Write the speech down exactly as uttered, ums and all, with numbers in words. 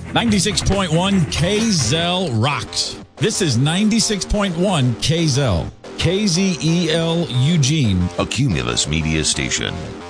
ninety-six point one K Z L rocks. This is ninety-six point one K Z L. K Z E L Eugene. A Cumulus Media Station.